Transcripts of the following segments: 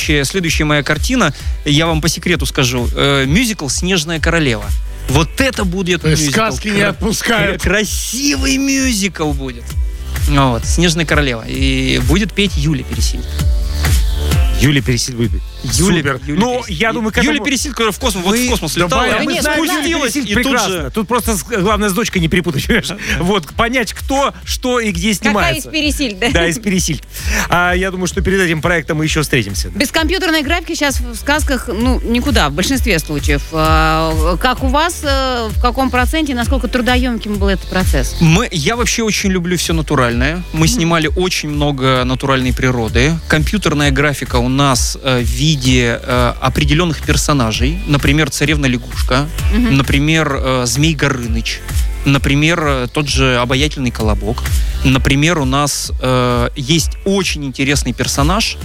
следующая моя картина, я вам по секрету скажу, мюзикл «Снежная королева». Вот это будет мюзикл. Сказки не отпускают. Красивый мюзикл будет. Вот, «Снежная королева». И будет петь Юлия Пересильд. Юлия Пересильд будет. Супер. Ну, я думаю, Юлия Пересильд, которая в космос летала, спустилась, и тут же... Тут просто главное с дочкой не перепутать. Вот, понять, кто, что и где снимается. Какая из Пересильд, да? Да, из Пересильд. Я думаю, что перед этим проектом мы еще встретимся. Без компьютерной графики сейчас в сказках, никуда, в большинстве случаев. Как у вас, в каком проценте, насколько трудоемким был этот процесс? Я вообще очень люблю все натуральное. Мы снимали очень много натуральной природы. Компьютерная графика у нас в виде определенных персонажей. Например, царевна-лягушка. Например, Змей Горыныч. Например, тот же обаятельный Колобок. Например, у нас есть очень интересный персонаж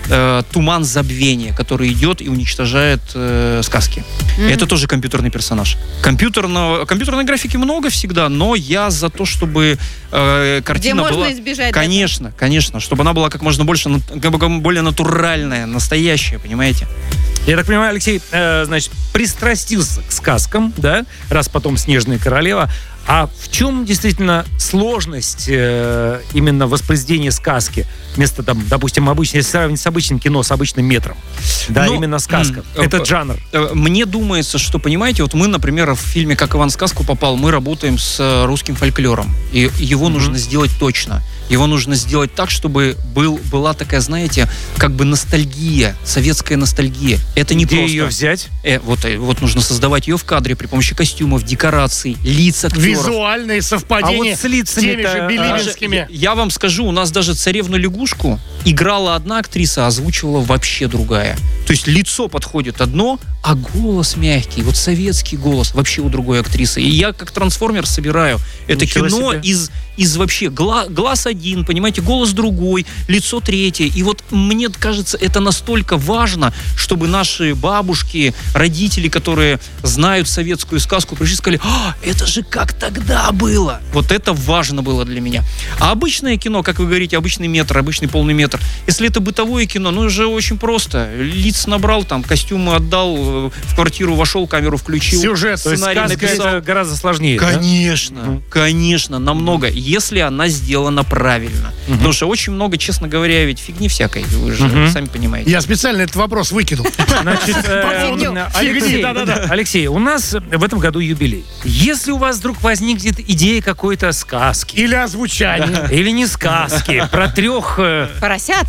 Туман Забвения, который идет и уничтожает сказки. Это тоже компьютерный персонаж. Компьютерной графики много всегда, но я за то, чтобы картина где была... можно избежать. Конечно, чтобы она была как можно более натуральная, настоящая, понимаете? Я так понимаю, Алексей, значит, пристрастился к сказкам, да, раз потом «Снежная королева». А в чем действительно сложность именно воспроизведения сказки вместо, там, допустим, если сравнить с обычным кино, с обычным метром? Да, именно сказка. Этот жанр. Мне думается, что, понимаете, вот мы, например, в фильме «Как Иван в сказку попал», мы работаем с русским фольклором. И его нужно сделать точно. Его нужно сделать так, чтобы была такая, знаете, как бы ностальгия, советская ностальгия. Это не Где просто. ее взять? Вот нужно создавать ее в кадре при помощи костюмов, декораций, лиц актеров. Визуальные совпадения с лицами теми же билибинскими. Я вам скажу, у нас даже царевну-лягушку играла одна актриса, а озвучивала вообще другая. То есть лицо подходит одно, а голос мягкий, вот советский голос вообще у другой актрисы. И я как трансформер собираю это кино из вообще глаз один, понимаете, голос другой, лицо третье. И вот мне кажется, это настолько важно, чтобы наши бабушки, родители, которые знают советскую сказку, пришли и сказали: это же как тогда было. Вот это важно было для меня. А обычное кино, как вы говорите, обычный метр, обычный полный метр, если это бытовое кино, уже очень просто. Лиц набрал, там, костюмы отдал, в квартиру вошел, камеру включил. Сюжет, сценарий написал. Это гораздо сложнее. Конечно, намного, если она сделана правильно. Потому что очень много, честно говоря, ведь фигни всякой, вы же сами понимаете. Я специально этот вопрос выкинул. Значит, Алексей, у нас в этом году юбилей. Если у вас вдруг возникнет идея какой-то сказки. Или озвучание. Или не сказки. Про 3... Поросят?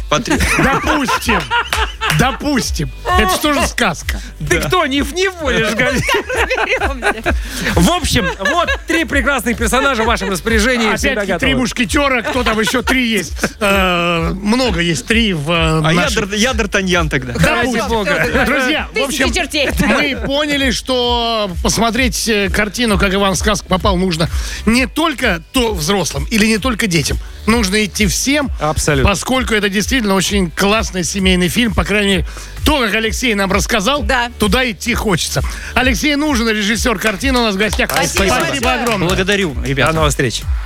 Допустим. Это что же сказка? Ты кто, не будешь говорить? В общем, вот 3 прекрасных персонажа в вашем распоряжении. Опять 3 мушкетера, кто там еще 3 есть? Много есть 3 в я Д'Артаньян тогда. Друзья, в общем, мы поняли, что посмотреть картину «Как Иван в сказку попал» нужно не только взрослым или не только детям. Нужно идти всем. Абсолютно. Поскольку это действительно очень классный семейный фильм. По крайней мере, то, как Алексей нам рассказал, туда идти хочется. Алексей Нужен, режиссер картины, у нас в гостях. Спасибо огромное. Благодарю, ребята. До новых встреч.